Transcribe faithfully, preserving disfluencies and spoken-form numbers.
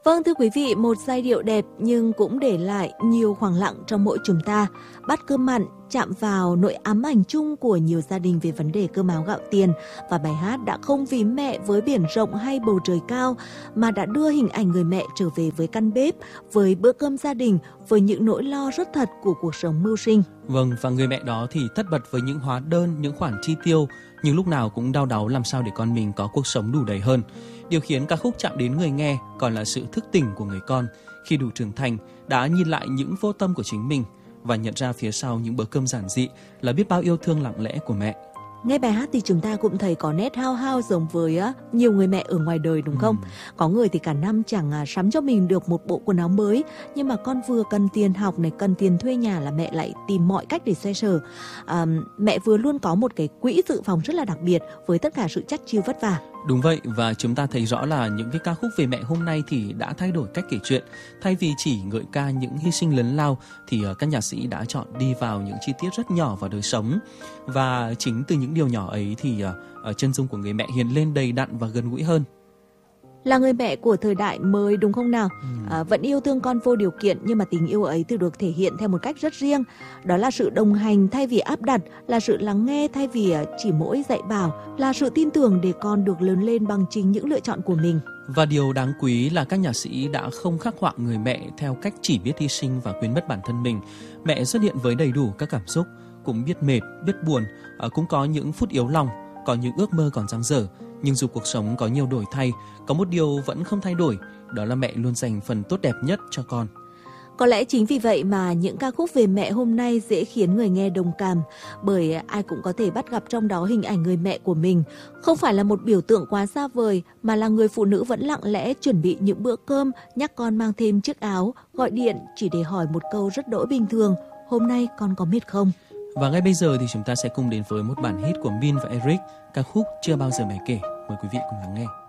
Vâng, thưa quý vị, một giai điệu đẹp nhưng cũng để lại nhiều khoảng lặng trong mỗi chúng ta. Bát cơm mặn chạm vào nỗi ám ảnh chung của nhiều gia đình về vấn đề cơm áo gạo tiền, và bài hát đã không vì mẹ với biển rộng hay bầu trời cao mà đã đưa hình ảnh người mẹ trở về với căn bếp, với bữa cơm gia đình, với những nỗi lo rất thật của cuộc sống mưu sinh. Vâng, và người mẹ đó thì tất bật với những hóa đơn, những khoản chi tiêu, nhưng lúc nào cũng đau đáu làm sao để con mình có cuộc sống đủ đầy hơn. Điều khiến ca khúc chạm đến người nghe còn là sự thức tỉnh của người con khi đủ trưởng thành đã nhìn lại những vô tâm của chính mình và nhận ra phía sau những bữa cơm giản dị là biết bao yêu thương lặng lẽ của mẹ. Nghe bài hát thì chúng ta cũng thấy có nét hao hao giống với uh, nhiều người mẹ ở ngoài đời, đúng không? Ừ. Có người thì cả năm chẳng uh, sắm cho mình được một bộ quần áo mới, nhưng mà con vừa cần tiền học này, cần tiền thuê nhà là mẹ lại tìm mọi cách để xoay sở. Uh, mẹ vừa luôn có một cái quỹ dự phòng rất là đặc biệt với tất cả sự chắt chiu vất vả. Đúng vậy, và chúng ta thấy rõ là những cái ca khúc về mẹ hôm nay thì đã thay đổi cách kể chuyện. Thay vì chỉ ngợi ca những hy sinh lớn lao thì các nhạc sĩ đã chọn đi vào những chi tiết rất nhỏ vào đời sống. Và chính từ những điều nhỏ ấy thì uh, chân dung của người mẹ hiện lên đầy đặn và gần gũi hơn. Là người mẹ của thời đại mới, đúng không nào? Ừ. À, vẫn yêu thương con vô điều kiện, nhưng mà tình yêu ấy thì được thể hiện theo một cách rất riêng. Đó là sự đồng hành thay vì áp đặt, là sự lắng nghe thay vì chỉ mỗi dạy bảo, là sự tin tưởng để con được lớn lên bằng chính những lựa chọn của mình. Và điều đáng quý là các nhạc sĩ đã không khắc họa người mẹ theo cách chỉ biết hy sinh và quên mất bản thân mình. Mẹ xuất hiện với đầy đủ các cảm xúc, cũng biết mệt, biết buồn, cũng có những phút yếu lòng, có những ước mơ còn dang dở. Nhưng dù cuộc sống có nhiều đổi thay, có một điều vẫn không thay đổi, đó là mẹ luôn dành phần tốt đẹp nhất cho con. Có lẽ chính vì vậy mà những ca khúc về mẹ hôm nay dễ khiến người nghe đồng cảm, bởi ai cũng có thể bắt gặp trong đó hình ảnh người mẹ của mình. Không phải là một biểu tượng quá xa vời, mà là người phụ nữ vẫn lặng lẽ chuẩn bị những bữa cơm, nhắc con mang thêm chiếc áo, gọi điện chỉ để hỏi một câu rất đỗi bình thường: hôm nay con có mệt không? Và ngay bây giờ thì chúng ta sẽ cùng đến với một bản hit của Min và Eric, ca khúc Chưa Bao Giờ Mẹ Kể. Mời quý vị cùng lắng nghe.